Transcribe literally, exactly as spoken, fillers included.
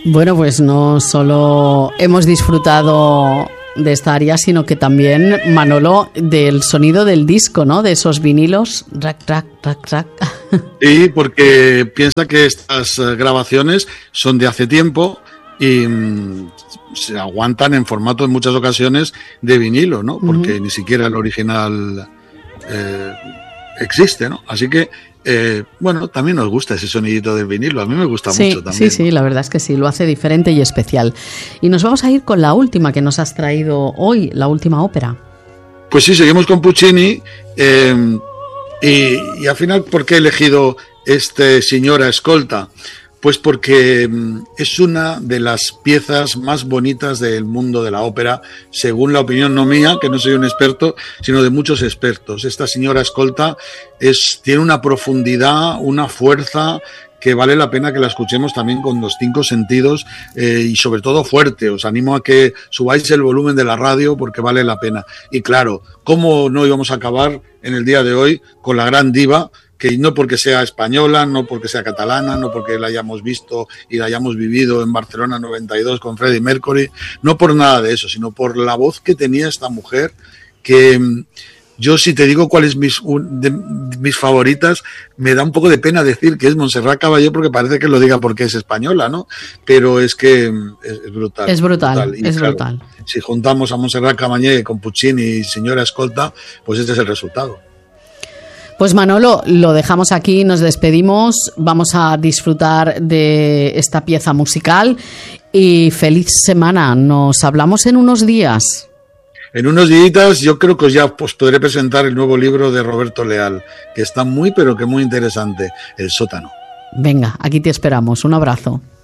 Bueno, pues no solo hemos disfrutado de esta aria, sino que también, Manolo, del sonido del disco, ¿no? De esos vinilos, rac, rac, rac, rac. Sí, porque piensa que estas grabaciones son de hace tiempo y mmm, se aguantan en formato en muchas ocasiones de vinilo, ¿no? Porque uh-huh. ni siquiera el original eh, existe, ¿no? Así que Eh, bueno, también nos gusta ese sonidito del vinilo, a mí me gusta sí, mucho también. Sí, sí, la verdad es que sí, lo hace diferente y especial. Y nos vamos a ir con la última que nos has traído hoy, la última ópera. Pues sí, seguimos con Puccini eh, y, y al final, ¿por qué he elegido este Signora Ascolta? Pues porque es una de las piezas más bonitas del mundo de la ópera, según la opinión no mía, que no soy un experto, sino de muchos expertos. Esta Signora Ascolta es, tiene una profundidad, una fuerza que vale la pena que la escuchemos también con los cinco sentidos eh, y sobre todo fuerte. Os animo a que subáis el volumen de la radio porque vale la pena. Y claro, ¿cómo no íbamos a acabar en el día de hoy con la gran diva? Que no porque sea española, no porque sea catalana, no porque la hayamos visto y la hayamos vivido en Barcelona noventa y dos con Freddie Mercury, no por nada de eso, sino por la voz que tenía esta mujer, que yo si te digo cuál es mis, de, mis favoritas, me da un poco de pena decir que es Montserrat Caballé porque parece que lo diga porque es española, ¿no? Pero es que es, es brutal. Es brutal, brutal. Y es claro, brutal. Si juntamos a Montserrat Caballé con Puccini y Signora Ascolta, pues este es el resultado. Pues Manolo, lo dejamos aquí, nos despedimos, vamos a disfrutar de esta pieza musical y feliz semana, nos hablamos en unos días. En unos días yo creo que ya os podré presentar el nuevo libro de Roberto Leal, que está muy pero que muy interesante, El sótano. Venga, aquí te esperamos, un abrazo.